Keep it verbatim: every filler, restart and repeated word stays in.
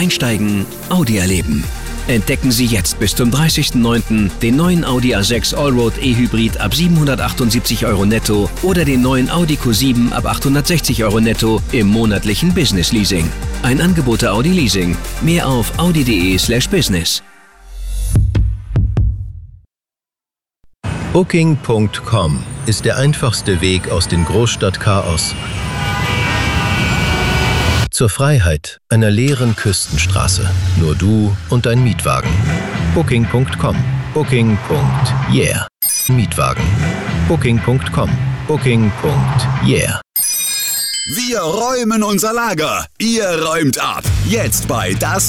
Einsteigen, Audi erleben. Entdecken Sie jetzt bis zum dreißigsten neunten den neuen Audi A sechs Allroad E-Hybrid ab siebenhundertachtundsiebzig Euro netto oder den neuen Audi Q sieben ab achthundertsechzig Euro netto im monatlichen Business Leasing. Ein Angebot der Audi Leasing. Mehr auf audi.de slash business. Booking Punkt com ist der einfachste Weg aus dem Großstadtchaos zur Freiheit einer leeren Küstenstraße. Nur du und dein Mietwagen. Booking Punkt com. Booking. Yeah. Mietwagen. Booking Punkt com. Booking. Yeah. Wir räumen unser Lager. Ihr räumt ab. Jetzt bei Das